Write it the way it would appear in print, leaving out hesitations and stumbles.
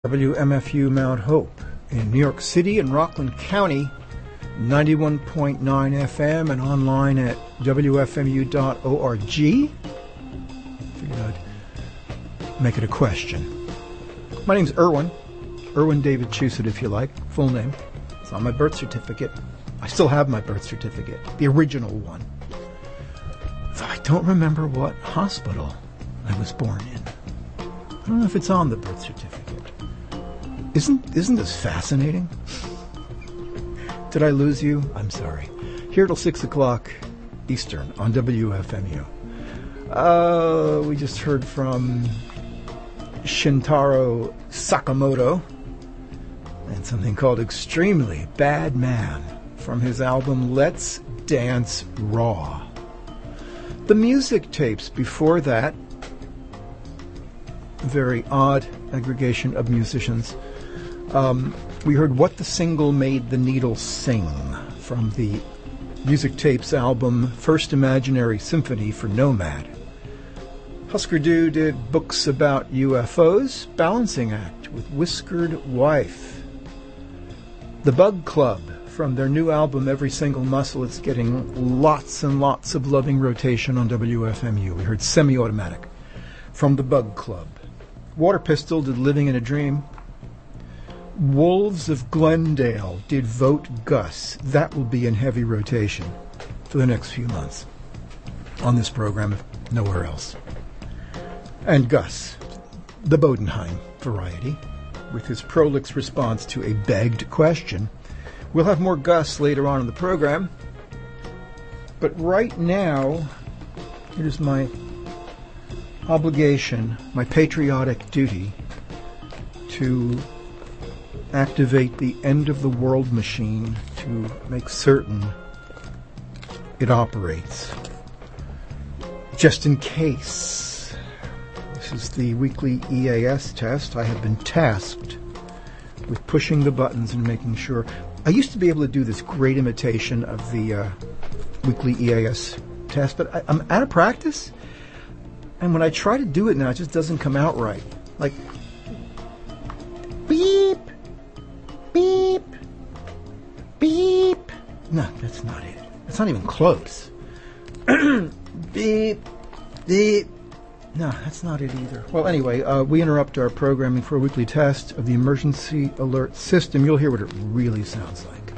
WMFU Mount Hope in New York City and Rockland County, 91.9 FM and online at WFMU.org. Figured I'd make it a question. My name's Irwin David Chusett, if you like, full name. It's on my birth certificate. I still have my birth certificate, the original one. Though I don't remember what hospital I was born in. I don't know if it's on the birth certificate. Isn't this fascinating? Did I lose you? I'm sorry. Here till 6 o'clock Eastern on WFMU. We just heard from Shintaro Sakamoto and something called Extremely Bad Man from his album Let's Dance Raw. The music tapes before that, a very odd aggregation of musicians. We heard What the Single Made the Needle Sing from the music tapes album First Imaginary Symphony for Nomad. Husker Du did Books About UFOs, Balancing Act with Whiskered Wife. The Bug Club from their new album Every Single Muscle. It's getting lots and lots of loving rotation on WFMU. We heard Semi-Automatic from the Bug Club. Water Pistol did Living in a Dream. Wolves of Glendale did Vote Gus. That will be in heavy rotation for the next few months on this program, if nowhere else. And Gus, the Bodenheim variety, with his prolix response to a begged question. We'll have more Gus later on in the program. But right now, it is my obligation, my patriotic duty, to activate the end of the world machine to make certain it operates. Just in case. This is the weekly EAS test. I have been tasked with pushing the buttons and making sure. I used to be able to do this great imitation of the weekly EAS test, but I'm out of practice. And when I try to do it now, it just doesn't come out right. Like, beep, beep, beep. No, that's not it. It's not even close. Beep, beep. No, that's not it either. Well, anyway, we interrupt our programming for a weekly test of the emergency alert system. You'll hear what it really sounds like.